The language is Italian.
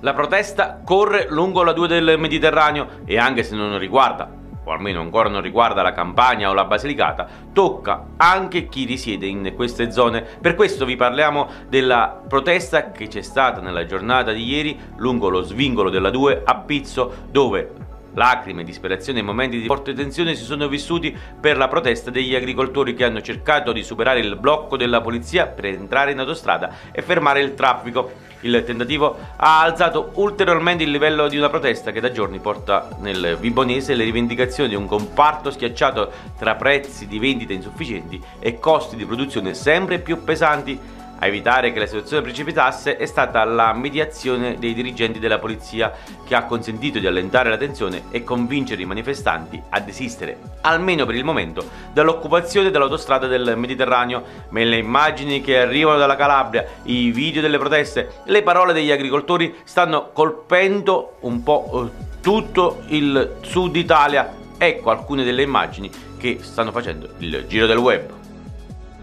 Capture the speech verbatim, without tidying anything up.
La protesta corre lungo la due del Mediterraneo e anche se non riguarda, o almeno ancora non riguarda la Campania o la Basilicata, tocca anche chi risiede in queste zone. Per questo vi parliamo della protesta che c'è stata nella giornata di ieri lungo lo svincolo della due a Pizzo, dove lacrime, disperazione e momenti di forte tensione si sono vissuti per la protesta degli agricoltori che hanno cercato di superare il blocco della polizia per entrare in autostrada e fermare il traffico. Il tentativo ha alzato ulteriormente il livello di una protesta che da giorni porta nel Vibonese le rivendicazioni di un comparto schiacciato tra prezzi di vendita insufficienti e costi di produzione sempre più pesanti. A evitare che la situazione precipitasse è stata la mediazione dei dirigenti della polizia, che ha consentito di allentare la tensione e convincere i manifestanti a desistere, almeno per il momento, dall'occupazione dell'autostrada del Mediterraneo. Ma le immagini che arrivano dalla Calabria, i video delle proteste, le parole degli agricoltori stanno colpendo un po' tutto il sud Italia. Ecco alcune delle immagini che stanno facendo il giro del web.